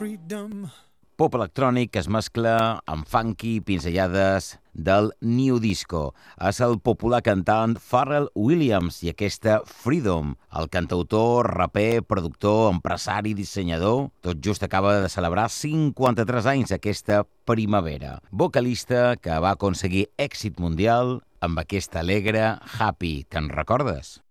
Pop electrònic que es mescla amb funky pinzellades del new disco. És el popular cantant Pharrell Williams i aquesta Freedom. El cantautor, raper, productor, empresari, dissenyador, tot just acaba de celebrar 53 anys aquesta primavera. Vocalista que va aconseguir èxit mundial amb aquesta alegre Happy. Te'n recordes?